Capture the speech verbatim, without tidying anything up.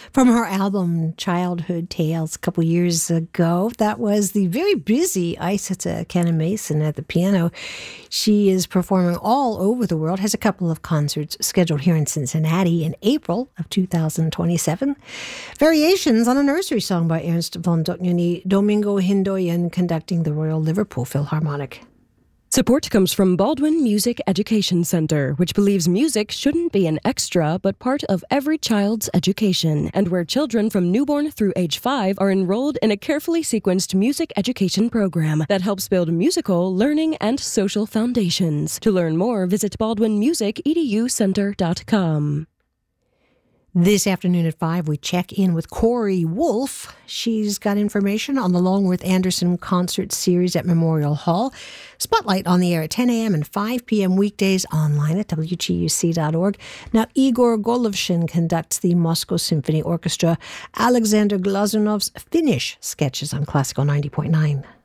From her album Childhood Tales a couple years ago, that was the very busy Isata Kenna Mason at the piano. She is performing all over the world, has a couple of concerts scheduled here in Cincinnati in April of two thousand twenty-seven. Variations on a nursery song by Ernst von Dohnányi, Domingo Hindoyan conducting the Royal Liverpool Philharmonic. Support comes from Baldwin Music Education Center, which believes music shouldn't be an extra, but part of every child's education, and where children from newborn through age five are enrolled in a carefully sequenced music education program that helps build musical, learning, and social foundations. To learn more, visit baldwin music e d u center dot com. This afternoon at five, we check in with Corey Wolf. She's got information on the Longworth Anderson concert series at Memorial Hall. Spotlight on the air at ten a.m. and five p.m. weekdays, online at w g u c dot org. Now, Igor Golovshin conducts the Moscow Symphony Orchestra. Alexander Glazunov's Finnish sketches on Classical ninety point nine.